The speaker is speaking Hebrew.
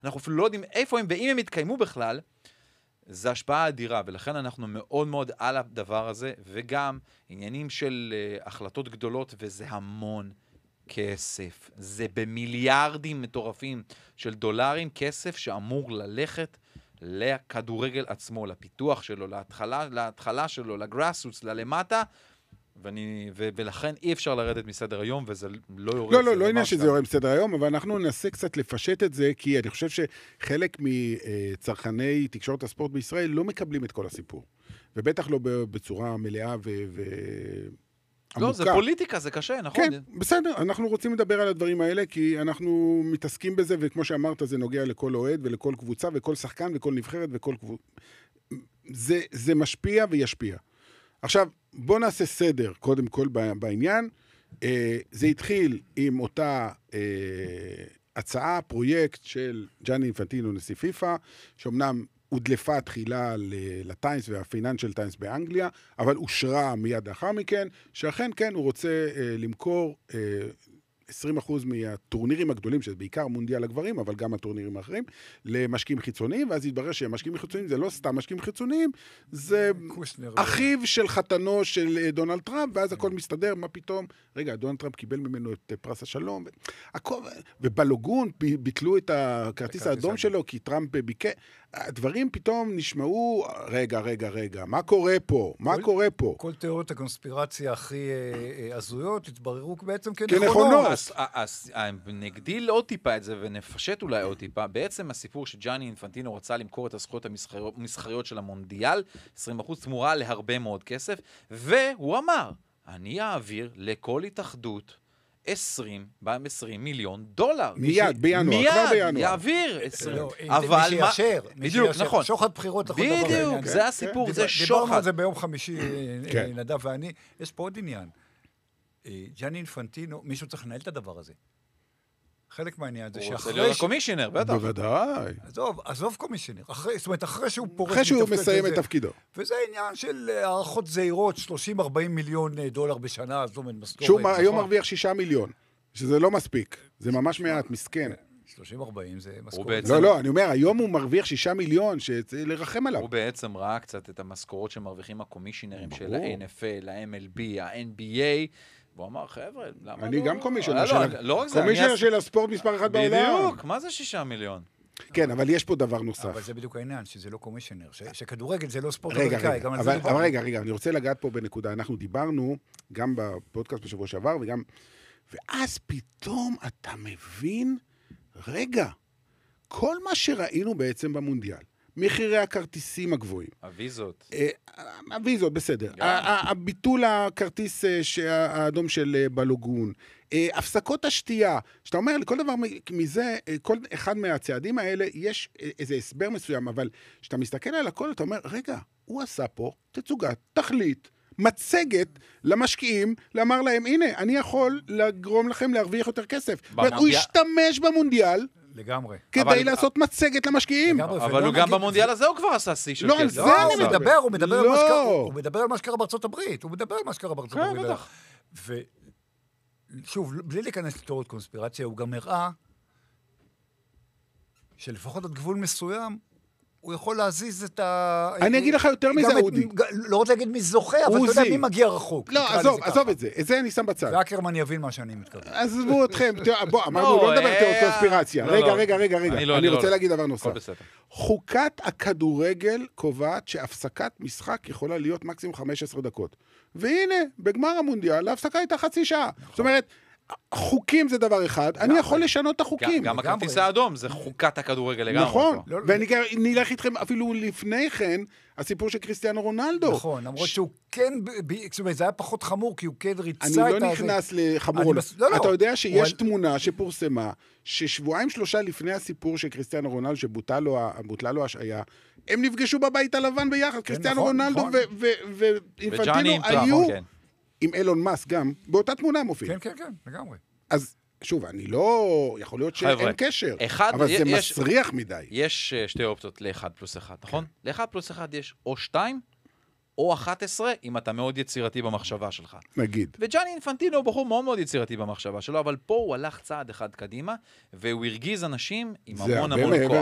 אנחנו אפילו לא יודעים איפה הם, ואם הם יתקיימו בכלל, זה השפעה אדירה, ולכן אנחנו מאוד מאוד על הדבר הזה, וגם עניינים של החלטות גדולות, וזה המון כסף. זה במיליארדים מטורפים של דולרים, כסף שאמור ללכת לכדורגל עצמו, לפיתוח שלו, להתחלה שלו, לגראסרוטס, ללמטה, ולכן אי אפשר לרדת מסדר היום, וזה לא יורד. לא עניין שזה יורד מסדר היום, אבל אנחנו ננסה קצת לפשט את זה, כי אני חושב שחלק מצרכני תקשורת הספורט בישראל לא מקבלים את כל הסיפור. ובטח לא בצורה מלאה לא, זה פוליטיקה, זה קשה, נכון? כן, בסדר, אנחנו רוצים לדבר על הדברים האלה, כי אנחנו מתעסקים בזה, וכמו שאמרת, זה נוגע לכל אוהד ולכל קבוצה, וכל שחקן וכל נבחרת וכל קבוצה. זה משפיע וישפיע. עכשיו, בוא נעשה סדר, קודם כל בעניין. זה התחיל עם אותה הצעה, פרויקט של ג'אני אינפנטינו, נשיא פיפ"א, שאומנם הודלפה תחילה לטיימס והפיננשל טיימס באנגליה, אבל אושרה מיד לאחר מכן, שאכן כן הוא רוצה למכור 20% מהטורנירים הגדולים, שזה בעיקר מונדיאל הגברים, אבל גם הטורנירים האחרים, למשקיעים חיצוניים, ואז התברר שהמשקיעים חיצוניים זה לא סתם משקיעים חיצוניים, זה אחיו של חתנו של דונלד טראמפ, ואז הכל מסתדר, מה פתאום? רגע, דונלד טראמפ קיבל ממנו את פרס השלום, ובלוגון ביטלו את הכרטיס האדום שלו, כי טראמפ ביקר, הדברים פתאום נשמעו, רגע, מה קורה פה? מה קורה פה? כל תיאוריות הקונספירציה הכי הזויות התבררו בעצם כנכונות. אז נגדיל עוד טיפה את זה, ונפשט אולי עוד טיפה. בעצם הסיפור שג'אני אינפנטינו רצה למכור את הזכויות המסחריות של המונדיאל, 20% תמורה להרבה מאוד כסף, והוא אמר, אני אעביר לכל התאחדות 20 מיליון דולר. מיד, בינואר, כבר בינואר. יעביר 20. אבל מי שיאשר, בדיוק, נכון. שוחד בחירות לכל דבר. בדיוק, זה הסיפור, זה שוחד. דיברנו על זה ביום חמישי, נדב ואני. יש פה עוד עניין. ג'אני אינפנטינו, מישהו צריך לנהל את הדבר הזה. חלק מהעניין זה הוא רוצה להיות קומישיונר, בטח. בוודאי. עזוב קומישיונר. זאת אומרת, אחרי שהוא פורש... אחרי שהוא מסיים את תפקידו. וזה עניין של הערכות זהירות, 30-40 מיליון דולר בשנה, זאת אומרת, משכורת. שהוא היום מרוויח 6 מיליון, שזה לא מספיק. זה ממש מעט, מסכן. 30-40 זה משכורת. לא, אני אומר, היום הוא מרוויח 6 מיליון, שצריך לרחם עליו. הוא בעצם ראה קצת את המשכורות שמרוויחים הקומישיונרים של ה-NFL, ה-MLB, ה-NBA, והוא אמר, חבר'ה, למה לא? אני גם קומישיונר של הספורט מספר 1 בעולם. בדיוק, מה זה 6 מיליון? כן, אבל יש פה דבר נוסף. אבל זה בדיוק העניין, שזה לא קומישיונר, שכדורגל זה לא ספורט אמריקאי. אבל רגע, אני רוצה לגעת פה בנקודה. אנחנו דיברנו גם בפודקאסט בשבוע שעבר, ואז פתאום אתה מבין, רגע, כל מה שראינו בעצם במונדיאל, מחירי הכרטיסים הגבוהים. הוויזות, בסדר. הביטול הכרטיס האדום של בלוגון. הפסקות השתייה. שאתה אומר, לכל דבר מזה, כל אחד מהצעדים האלה, יש איזה הסבר מסוים, אבל כשאתה מסתכל על הכל, אתה אומר, רגע, הוא עשה פה תצוגת, תכלית, מצגת למשקיעים, לאמר להם, הנה, אני יכול לגרום לכם להרוויח יותר כסף. הוא השתמש במונדיאל, לגמרי. כדי לעשות מצגת למשקיעים. אבל הוא גם במונדיאל הזה הוא כבר עשה שיא של כסף. לא, על זה אני מדבר. הוא מדבר על מה שקרה בארצות הברית. כן, בטח. ושוב, בלי להיכנס לתיאוריות קונספירציה, הוא גם הראה שלפחות עד גבול מסוים, הוא יכול להזיז את אני אגיד לך יותר מזה, אודי. לא רוצה להגיד מי זוכה, אבל אתה יודע מי מגיע רחוק. לא, עזוב את זה. את זה אני שם בצד. ואקרמן יבין מה שאני מתכוון. עזבו אתכם. בוא, אמרנו, לא נדבר תיאוריות קונספירציה. רגע. אני רוצה להגיד דבר נוסף. חוקת הכדורגל קובעת שהפסקת משחק יכולה להיות מקסימום 15 דקות. והנה, בגמר המונדיאל, ההפסקה הייתה חצי שעה. זאת אומרת, חוקים זה דבר אחד, אני יכול לשנות את החוקים. גם הכרטיס האדום, זה חוקת הכדורגל לגמרי. נכון, ואני נלך איתכם אפילו לפני כן, הסיפור של קריסטיאנו רונלדו. נכון, למרות שהוא כן, זאת אומרת, זה היה פחות חמור, כי הוא כן ריצה את אני לא נכנס לחמור. אתה יודע שיש תמונה שפורסמה, ששבועיים 3 לפני הסיפור של קריסטיאנו רונלדו, שבוטלה לו השעיה, הם נפגשו בבית הלבן ביחד, קריסטיאנו רונלדו ואינפנטינו היו עם אילון מאסק גם, באותה תמונה מופיע. כן, לגמרי. אז שוב, אני לא, יכול להיות שאין קשר, אבל זה מסריח מדי. יש 2 אופציות ל1+1, נכון? ל1+1 יש או 2 או או 11, אם אתה מאוד יצירתי במחשבה שלך. נגיד. וג'אני אינפנטינו הוא בחור מאוד מאוד יצירתי במחשבה שלו, אבל פה הוא הלך צעד אחד קדימה, והוא הרגיז אנשים עם המון המון כוח.